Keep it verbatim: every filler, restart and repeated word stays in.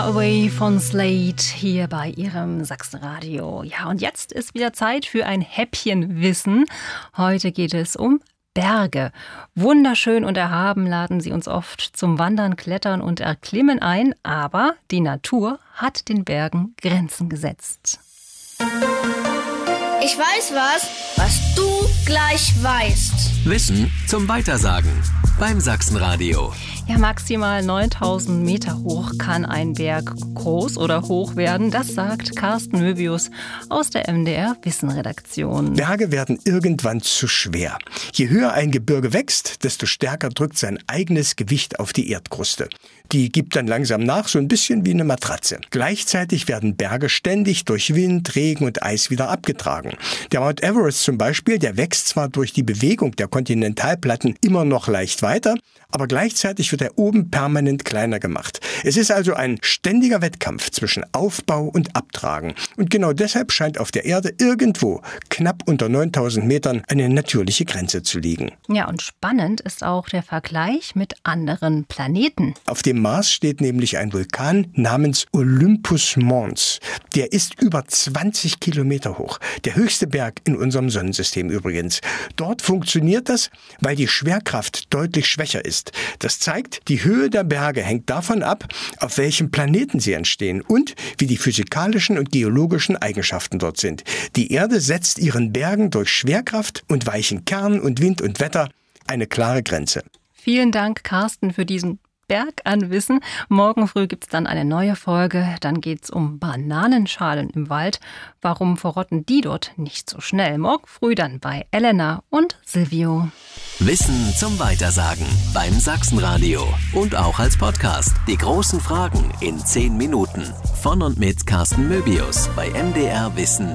Away von Slade hier bei Ihrem Sachsenradio. Ja, und jetzt ist wieder Zeit für ein Häppchenwissen. Heute geht es um Berge. Wunderschön und erhaben laden sie uns oft zum Wandern, Klettern und Erklimmen ein. Aber die Natur hat den Bergen Grenzen gesetzt. Ich weiß was, was du gleich weißt. Wissen zum Weitersagen beim Sachsenradio. Ja, maximal neuntausend Meter hoch kann ein Berg groß oder hoch werden. Das sagt Carsten Möbius aus der M D R-Wissen-Redaktion. Berge werden irgendwann zu schwer. Je höher ein Gebirge wächst, desto stärker drückt sein eigenes Gewicht auf die Erdkruste. Die gibt dann langsam nach, so ein bisschen wie eine Matratze. Gleichzeitig werden Berge ständig durch Wind, Regen und Eis wieder abgetragen. Der Mount Everest zum Beispiel, der wächst zwar durch die Bewegung der Kontinentalplatten immer noch leicht weiter, aber gleichzeitig wird er oben permanent kleiner gemacht. Es ist also ein ständiger Wettkampf zwischen Aufbau und Abtragen. Und genau deshalb scheint auf der Erde irgendwo, knapp unter neuntausend Metern, eine natürliche Grenze zu liegen. Ja, und spannend ist auch der Vergleich mit anderen Planeten. Auf dem Mars steht nämlich ein Vulkan namens Olympus Mons. Der ist über zwanzig Kilometer hoch. Der höchste Berg in unserem Sonnensystem übrigens. Dort funktioniert das, weil die Schwerkraft deutlich schwächer ist. Das zeigt, die Höhe der Berge hängt davon ab, auf welchem Planeten sie entstehen und wie die physikalischen und geologischen Eigenschaften dort sind. Die Erde setzt ihren Bergen durch Schwerkraft und weichen Kern und Wind und Wetter eine klare Grenze. Vielen Dank, Carsten, für diesen Berg an Wissen. Morgen früh gibt es dann eine neue Folge. Dann geht es um Bananenschalen im Wald. Warum verrotten die dort nicht so schnell? Morgen früh dann bei Elena und Silvio. Wissen zum Weitersagen beim Sachsenradio. Und auch als Podcast. Die großen Fragen in zehn Minuten. Von und mit Carsten Möbius bei M D R Wissen.